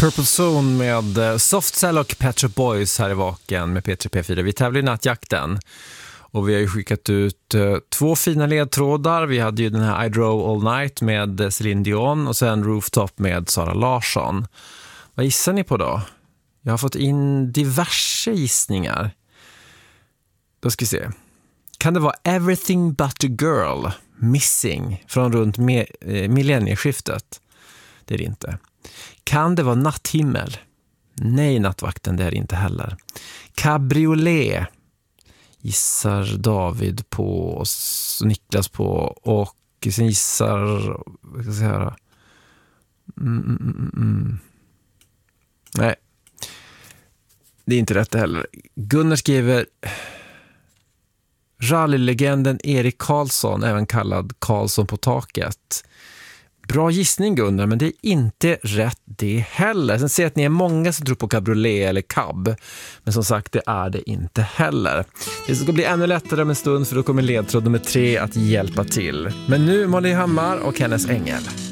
Purple Zone med Soft Cell och Pet Shop Boys här i Vaken med P3P4. Vi tävlar i nattjakten och vi har ju skickat ut 2 fina ledtrådar. Vi hade ju den här I Drove All Night med Celine Dion och sen Rooftop med Sara Larsson. Vad gissar ni på då? Jag har fått in diverse gissningar. Då ska vi se. Kan det vara Everything But a Girl Missing från runt millennieskiftet? Det är det inte. Kan det vara Natthimmel? Nej, Nattvakten, det är det inte heller. Cabriolet gissar David på och Niklas på, och sen gissar, vad ska jag säga? Nej, det är inte rätt heller. Gunnar skriver rallylegenden Erik Karlsson, även kallad Karlsson på taket. Bra gissning Gunnar, men det är inte rätt det heller. Sen ser jag att ni är många som tror på cabriolet eller cab, men som sagt, det är det inte heller. Det ska bli ännu lättare om en stund, för då kommer ledtråd nummer 3 att hjälpa till. Men nu Molly Hammar och hennes ängel.